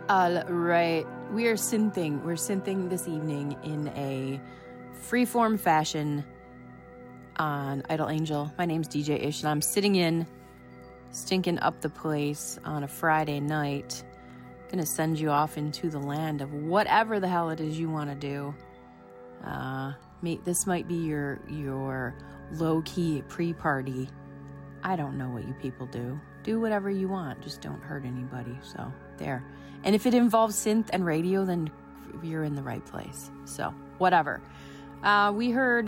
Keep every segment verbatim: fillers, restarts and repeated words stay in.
All right, we are synthing. We're synthing this evening in a freeform fashion on Idle Angel. My name's D J Ish, and I'm sitting in, stinking up the place on a Friday night. Gonna send you off into the land of whatever the hell it is you want to do. Uh, may, this might be your your low-key pre-party. I don't know what you people do. Do whatever you want. Just don't hurt anybody. So, there. And if it involves synth and radio, then you're in the right place. So, whatever. Uh, we heard...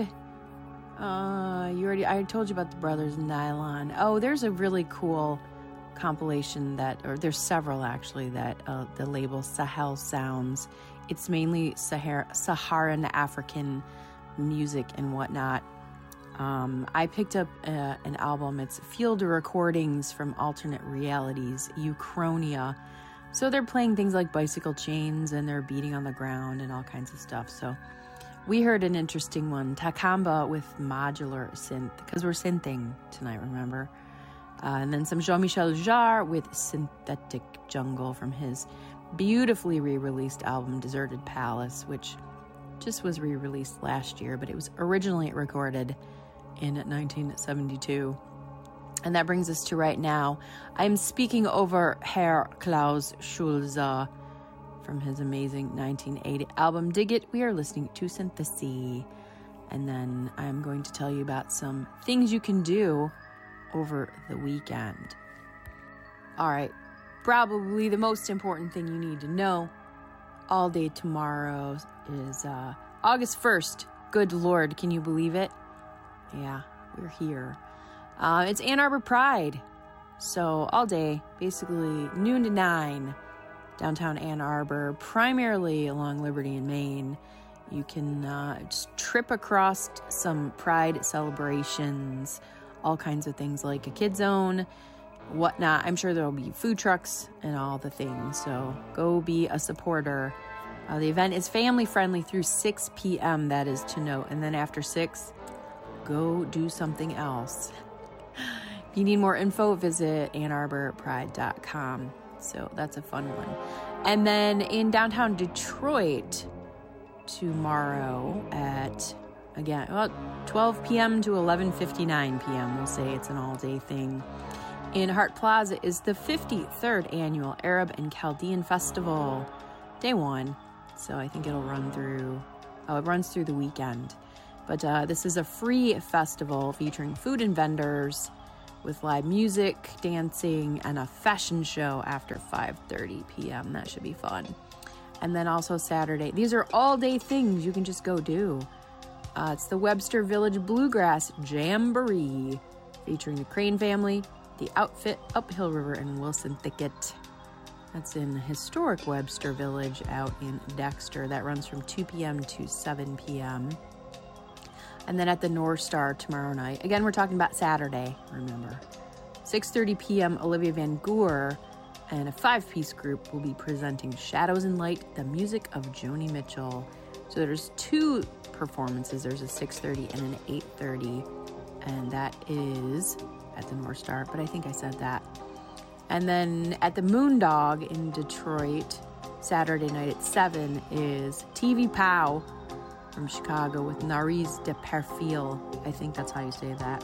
Uh, you already... I told you about the Brothers Nylon. Oh, there's a really cool compilation that... Or there's several, actually, that uh, the label Sahel Sounds. It's mainly Sahara, Saharan African music and whatnot. Um, I picked up uh, an album. It's Field Recordings from Alternate Realities, Uchronia. So they're playing things like Bicycle Chains, and they're beating on the ground and all kinds of stuff. So we heard an interesting one, Takamba with modular synth, because we're synthing tonight, remember? Uh, and then some Jean-Michel Jarre with Synthetic Jungle from his beautifully re-released album Deserted Palace, which just was re-released last year, but it was originally recorded in nineteen seventy-two. And that brings us to right now. I'm speaking over Herr Klaus Schulze from his amazing nineteen eighty album Dig It. We are listening to Synthesy. And then I'm going to tell you about some things you can do over the weekend. All right. Probably the most important thing you need to know all day tomorrow is uh, August first. Good Lord, can you believe it? Yeah, we're here. Uh, it's Ann Arbor Pride. So all day, basically noon to nine, downtown Ann Arbor, primarily along Liberty and Main. You can uh, just trip across some Pride celebrations, all kinds of things like a kid zone, whatnot. I'm sure there'll be food trucks and all the things. So go be a supporter. Uh, the event is family friendly through six p.m. That is to note. And then after six, go do something else. If you need more info, visit ann arbor pride dot com. So that's a fun one. And then in downtown Detroit tomorrow at, again, well, twelve p.m. to eleven fifty-nine p.m. We'll say it's an all-day thing. In Hart Plaza is the fifty-third annual Arab and Chaldean Festival. Day one. So I think it'll run through, oh, it runs through the weekend. But uh, this is a free festival featuring food and vendors with live music, dancing, and a fashion show after five thirty p.m. That should be fun. And then also Saturday. These are all-day things you can just go do. Uh, it's the Webster Village Bluegrass Jamboree featuring the Crane Family, The Outfit, Uphill River, and Wilson Thicket. That's in historic Webster Village out in Dexter. That runs from two p.m. to seven p.m. And then at the North Star tomorrow night. Again, we're talking about Saturday, remember. six thirty p.m. Olivia Van Goor and a five-piece group will be presenting Shadows and Light, the music of Joni Mitchell. So there's two performances. There's a six thirty and an eight thirty. And that is at the North Star, but I think I said that. And then at the Moondog in Detroit, Saturday night at seven is T V Pow from Chicago with Nariz de Perfil. I think that's how you say that.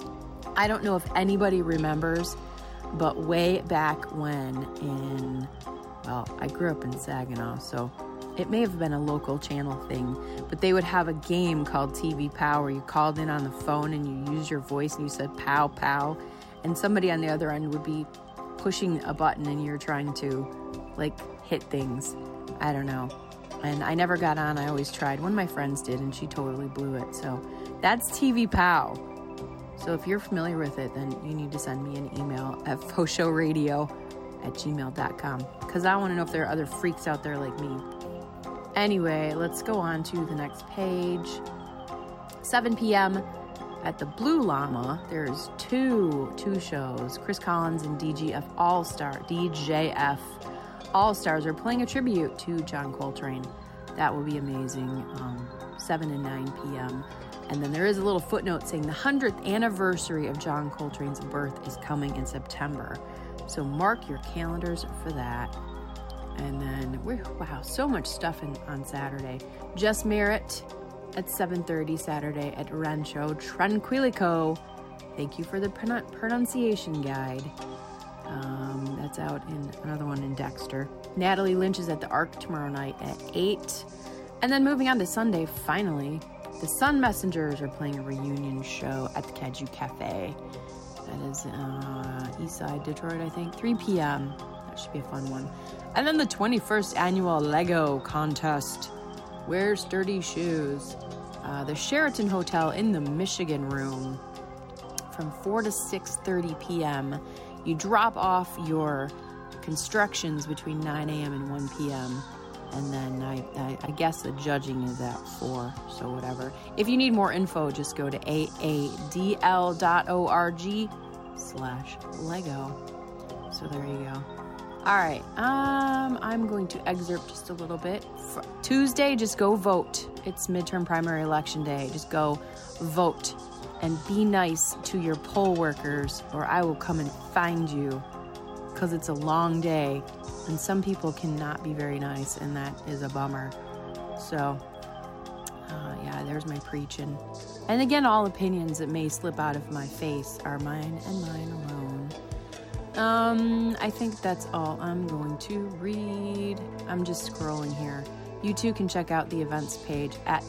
I don't know if anybody remembers, but way back when in, well, I grew up in Saginaw, so it may have been a local channel thing, but they would have a game called T V Pow where you called in on the phone and you used your voice and you said pow, pow, and somebody on the other end would be pushing a button and you're trying to, like, hit things. I don't know. And I never got on. I always tried. One of my friends did, and she totally blew it. So that's T V Pow. So if you're familiar with it, then you need to send me an email at foshowradio at gmail dot com because I want to know if there are other freaks out there like me. Anyway, let's go on to the next page. seven p.m. at the Blue Llama, there's two two shows. Chris Collins and D G F All-Star, D J F All-Stars are playing a tribute to John Coltrane. That will be amazing. Um, seven and nine p.m. And then there is a little footnote saying the one hundredth anniversary of John Coltrane's birth is coming in September. So mark your calendars for that. And then, we're, wow, so much stuff in, on Saturday. Jess Merritt at seven thirty Saturday at Rancho Tranquilico. Thank you for the pron- pronunciation guide. Um, that's out in another one in Dexter. Natalie Lynch is at the Arc tomorrow night at eight. And then moving on to Sunday, finally, the Sun Messengers are playing a reunion show at the Caju Cafe. That is uh, Eastside Detroit, I think, three p.m. That should be a fun one. And then the twenty-first annual Lego contest. Wear sturdy shoes. Uh, the Sheraton Hotel in the Michigan Room from four to six thirty p.m. You drop off your constructions between nine a.m. and one p.m. And then I, I, I guess the judging is at four, so whatever. If you need more info, just go to aadl dot org slash Lego. So there you go. All right, um, I'm going to excerpt just a little bit. For Tuesday, just go vote. It's midterm primary election day. Just go vote and be nice to your poll workers, or I will come and find you, because it's a long day and some people cannot be very nice, and that is a bummer. So, uh, yeah, there's my preaching. And again, all opinions that may slip out of my face are mine and mine alone. Um, I think that's all I'm going to read. I'm just scrolling here. You too can check out the events page at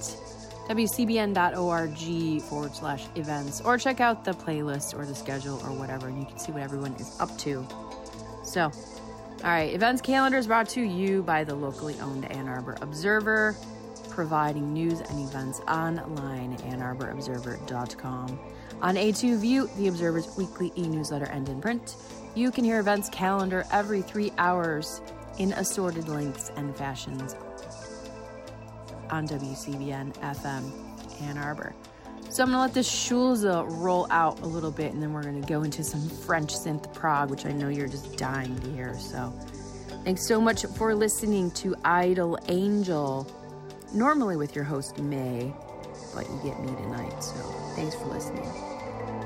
wcbn.org forward slash events, or check out the playlist or the schedule or whatever, and you can see what everyone is up to. So, all right, events calendar is brought to you by the locally owned Ann Arbor Observer, providing news and events online, ann arbor observer dot com. On A two View, the Observer's weekly e-newsletter and in print, you can hear events calendar every three hours in assorted lengths and fashions on W C B N F M Ann Arbor. So I'm going to let this Schulze roll out a little bit, and then we're going to go into some French synth prog, which I know you're just dying to hear. So thanks so much for listening to Idle Angel, normally with your host May, but you get me tonight. So thanks for listening.